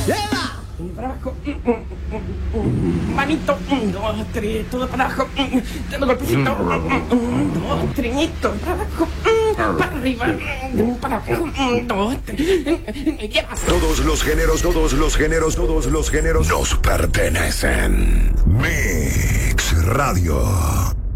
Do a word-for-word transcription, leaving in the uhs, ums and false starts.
Para abajo. Manito. Un, dos, tres. Todo para abajo. Dando golpecito. Un, dos, tres. Todo para abajo. Para arriba. Para abajo. Un, dos, tres. Todos los géneros, todos los géneros, todos los géneros nos pertenecen. Mix Radio.